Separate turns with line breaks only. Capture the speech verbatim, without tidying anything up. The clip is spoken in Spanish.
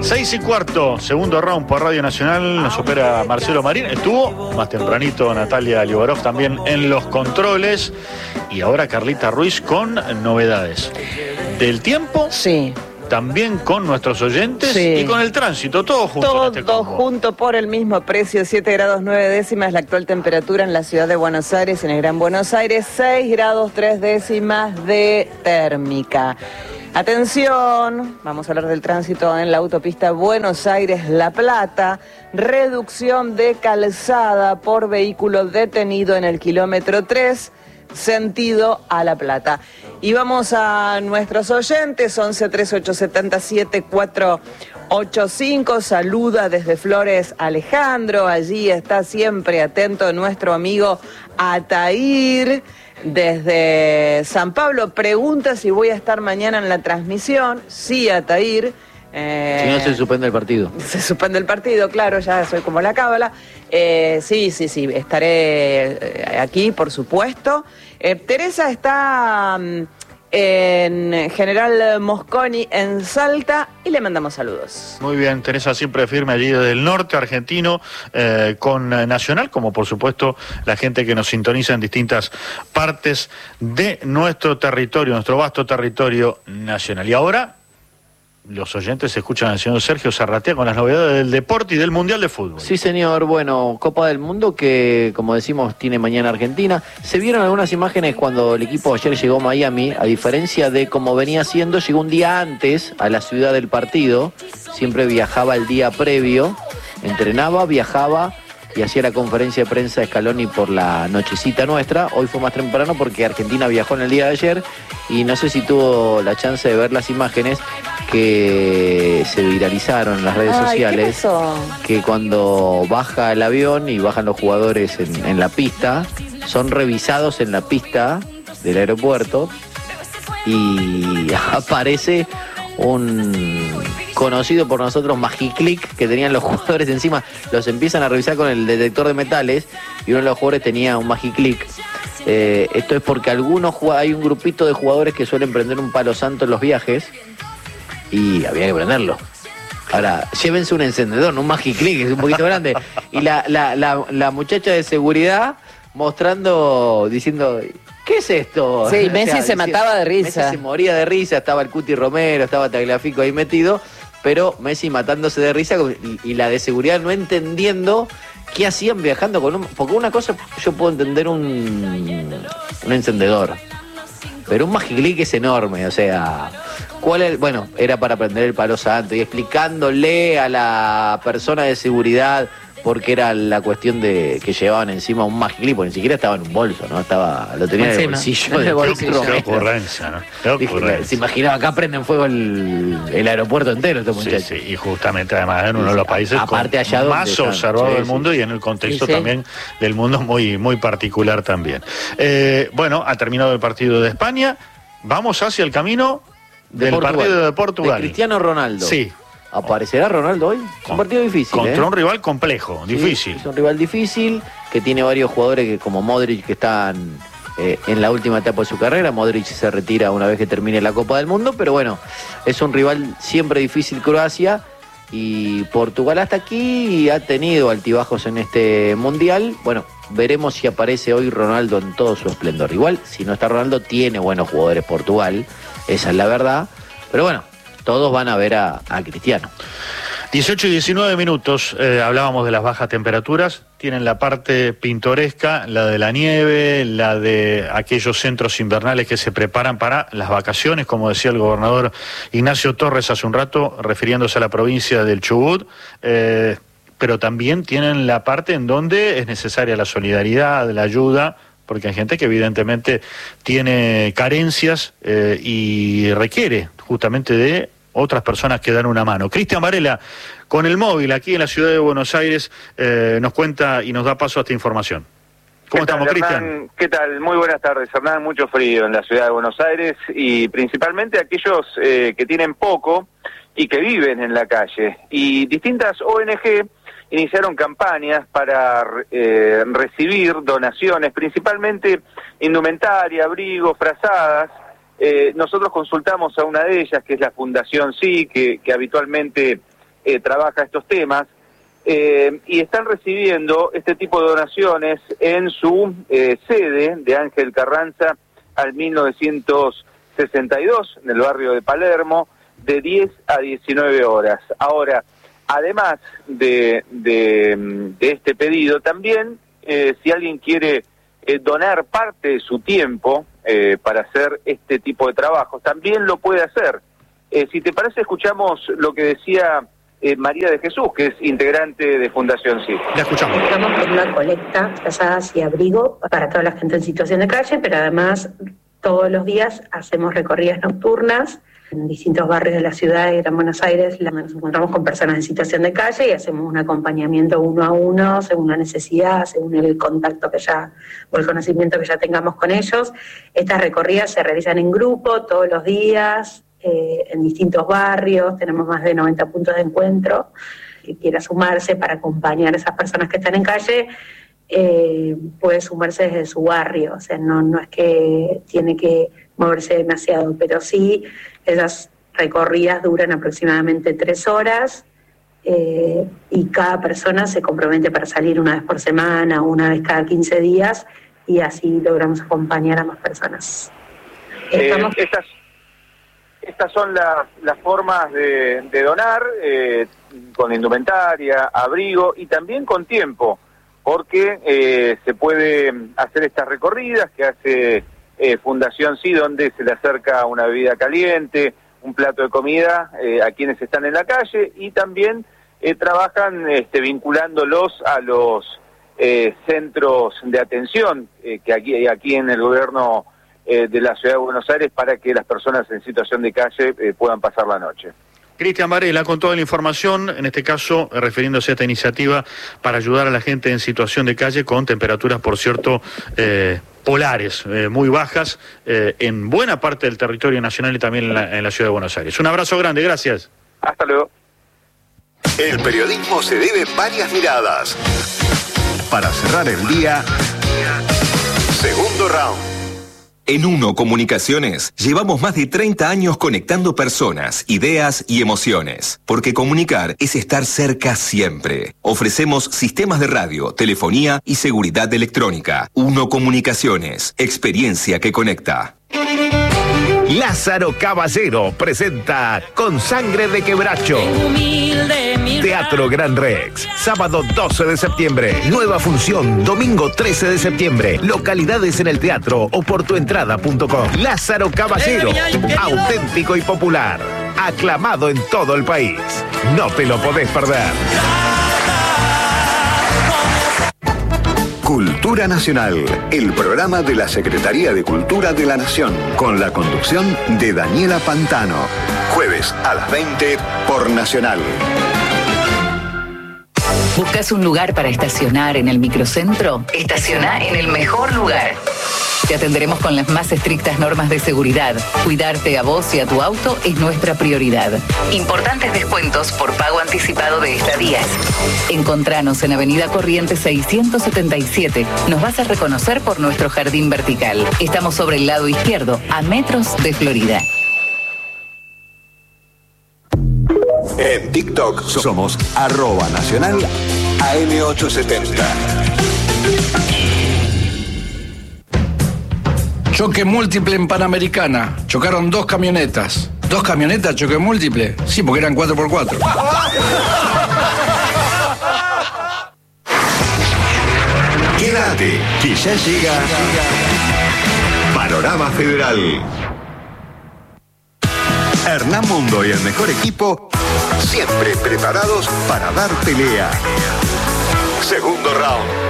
Seis y cuarto, segundo round por Radio Nacional, nos opera Marcelo Marín. Estuvo más tempranito Natalia Liubarov también en los controles. Y ahora Carlita Ruiz con novedades del tiempo.
Sí.
También con nuestros oyentes, sí, y con el tránsito, todo junto.
Todo
este
junto por el mismo precio, siete grados nueve décimas la actual temperatura en la ciudad de Buenos Aires, en el Gran Buenos Aires, seis grados tres décimas de térmica. Atención, vamos a hablar del tránsito en la autopista Buenos Aires-La Plata, reducción de calzada por vehículo detenido en el kilómetro tres, sentido a La Plata. Y vamos a nuestros oyentes, once tres ocho siete siete cuatro ocho cinco, saluda desde Flores Alejandro, allí está siempre atento nuestro amigo Atair. Desde San Pablo pregunta si voy a estar mañana en la transmisión. Sí, Atair. Eh,
si no se suspende el partido.
Se suspende el partido, claro, ya soy como la cábala. Eh, sí, sí, sí, estaré aquí, por supuesto. Eh, Teresa está um, en General Mosconi, en Salta, y le mandamos saludos.
Muy bien, Teresa siempre firme allí desde el norte argentino, eh, con Nacional, como por supuesto la gente que nos sintoniza en distintas partes de nuestro territorio, nuestro vasto territorio nacional. Y ahora los oyentes escuchan al señor Sergio Zarratea con las novedades del deporte y del Mundial de Fútbol.
Sí, señor. Bueno, Copa del Mundo que, como decimos, tiene mañana Argentina. Se vieron algunas imágenes cuando el equipo ayer llegó a Miami, a diferencia de como venía siendo, llegó un día antes a la ciudad del partido. Siempre viajaba el día previo, entrenaba, viajaba y hacía la conferencia de prensa de Scaloni por la nochecita nuestra. Hoy fue más temprano porque Argentina viajó en el día de ayer y no sé si tuvo la chance de ver las imágenes que se viralizaron en las redes
Ay,
sociales.
¿qué pasó?
Que cuando baja el avión y bajan los jugadores en, en la pista, son revisados en la pista del aeropuerto y aparece un conocido por nosotros Magiclick que tenían los jugadores encima. Los empiezan a revisar con el detector de metales y uno de los jugadores tenía un Magiclick. Eh, esto es porque algunos hay un grupito de jugadores que suelen prender un palo santo en los viajes y había que prenderlo. Ahora, llévense un encendedor, no un Magiclick, es un poquito grande. Y la, la, la, la muchacha de seguridad mostrando, diciendo, ¿qué es esto?
Sí, Messi
o sea,
se mataba de risa.
Messi se moría de risa, estaba el Cuti Romero, estaba Tagliafico ahí metido, pero Messi matándose de risa y, y la de seguridad no entendiendo qué hacían viajando con un... Porque una cosa, yo puedo entender un, un encendedor, pero un Magiclick es enorme, o sea... ¿Cuál es? Bueno, era para prender el palo santo y explicándole a la persona de seguridad porque era la cuestión de que llevaban encima un Magiclick, porque ni siquiera estaba en un bolso, ¿no? Estaba, lo tenía en el bolsillo.
Qué ocurrencia, ¿no? Qué ocurrencia.
Se imaginaba, acá prenden fuego el, el aeropuerto entero este muchacho.
Sí, sí, y justamente además en uno de los países
aparte allá
más
están,
observado
sí,
del mundo
sí.
Y en el contexto
sí, sí.
también del mundo muy, muy particular también. Eh, bueno, ha terminado el partido de España, vamos hacia el camino
de
del
Portugal,
partido de Portugal.
de Cristiano Ronaldo.
Sí.
¿Aparecerá Ronaldo hoy? Es un partido difícil.
Contra
¿eh?
un rival complejo,
Sí,
difícil.
Es un rival difícil, que tiene varios jugadores que, como Modric, que están eh, en la última etapa de su carrera. Modric se retira una vez que termine la Copa del Mundo, pero bueno, es un rival siempre difícil Croacia. Y Portugal hasta aquí ha tenido altibajos en este Mundial. Bueno, veremos si aparece hoy Ronaldo en todo su esplendor. Igual, si no está Ronaldo, tiene buenos jugadores Portugal, esa es la verdad. Pero bueno, todos van a ver a, a Cristiano.
dieciocho y diecinueve minutos, eh, hablábamos de las bajas temperaturas, tienen la parte pintoresca, la de la nieve, la de aquellos centros invernales que se preparan para las vacaciones, como decía el gobernador Ignacio Torres hace un rato, refiriéndose a la provincia del Chubut, eh, pero también tienen la parte en donde es necesaria la solidaridad, la ayuda, porque hay gente que evidentemente tiene carencias eh, y requiere justamente de otras personas que dan una mano. Cristian Varela, con el móvil aquí en la ciudad de Buenos Aires, eh, nos cuenta y nos da paso a esta información. ¿Cómo estamos, Cristian?
¿Qué tal? Muy buenas tardes, Hernán. Mucho frío en la ciudad de Buenos Aires y principalmente aquellos eh, que tienen poco y que viven en la calle. Y distintas O N Ge iniciaron campañas para eh, recibir donaciones, principalmente indumentaria, abrigos, frazadas. Eh, nosotros consultamos a una de ellas, que es la Fundación Sí, que, que habitualmente eh, trabaja estos temas, eh, y están recibiendo este tipo de donaciones en su eh, sede de Ángel Carranza al mil novecientos sesenta y dos, en el barrio de Palermo, de diez a diecinueve horas. Ahora, además de, de, de este pedido, también eh, si alguien quiere eh, donar parte de su tiempo eh, para hacer este tipo de trabajos, también lo puede hacer. Eh, si te parece, escuchamos lo que decía eh, María de Jesús, que es integrante de Fundación Sí.
La escuchamos.
Estamos con una colecta, frazadas y abrigo para toda la gente en situación de calle, pero además todos los días hacemos recorridas nocturnas en distintos barrios de la ciudad de Gran Buenos Aires. Nos encontramos con personas en situación de calle y hacemos un acompañamiento uno a uno según la necesidad, según el contacto que ya o el conocimiento que ya tengamos con ellos. Estas recorridas se realizan en grupo todos los días, eh, en distintos barrios. Tenemos más de noventa puntos de encuentro. Que quiera sumarse para acompañar a esas personas que están en calle, eh, puede sumarse desde su barrio. O sea, no, no es que tiene que moverse demasiado, pero sí, esas recorridas duran aproximadamente tres horas, eh, y cada persona se compromete para salir una vez por semana, una vez cada quince días, y así logramos acompañar a más personas. Estamos...
Eh, estas, estas son las, las formas de, de donar, eh, con indumentaria, abrigo y también con tiempo, porque eh, se puede hacer estas recorridas que hace eh, Fundación Sí, donde se le acerca una bebida caliente, un plato de comida eh, a quienes están en la calle, y también eh, trabajan este, vinculándolos a los eh, centros de atención eh, que aquí, aquí en el gobierno eh, de la Ciudad de Buenos Aires, para que las personas en situación de calle eh, puedan pasar la noche.
Cristian Varela con toda la información, en este caso eh, refiriéndose a esta iniciativa para ayudar a la gente en situación de calle con temperaturas, por cierto, eh, polares, eh, muy bajas eh, en buena parte del territorio nacional y también en la, en la Ciudad de Buenos Aires. Un abrazo grande, gracias.
Hasta luego.
El periodismo se debe varias miradas. Para cerrar el día, segundo round.
En Uno Comunicaciones llevamos más de treinta años conectando personas, ideas y emociones. Porque comunicar es estar cerca siempre. Ofrecemos sistemas de radio, telefonía y seguridad electrónica. Uno Comunicaciones, experiencia que conecta.
Lázaro Caballero presenta Con Sangre de Quebracho. Teatro Gran Rex, sábado doce de septiembre, nueva función, domingo trece de septiembre, localidades en el teatro o por tu entrada punto com. Lázaro Caballero, auténtico y popular, aclamado en todo el país. No te lo podés perder.
Cultura Nacional, el programa de la Secretaría de Cultura de la Nación, con la conducción de Daniela Pantano. Jueves a las veinte por Nacional.
¿Buscas un lugar para estacionar en el microcentro? Estaciona en el mejor lugar. Te atenderemos con las más estrictas normas de seguridad. Cuidarte a vos y a tu auto es nuestra prioridad. Importantes descuentos por pago anticipado de estadías. Encontranos en Avenida Corrientes seiscientos setenta y siete. Nos vas a reconocer por nuestro jardín vertical. Estamos sobre el lado izquierdo, a metros de Florida.
En TikTok somos arroba nacional A M ochocientos setenta.
Choque múltiple en Panamericana. Chocaron dos camionetas. ¿Dos camionetas, choque múltiple? Sí, porque eran cuatro por cuatro.
Quédate, que ya llega Panorama Federal. Hernán Mundo y el mejor equipo, siempre preparados para dar pelea. Segundo round.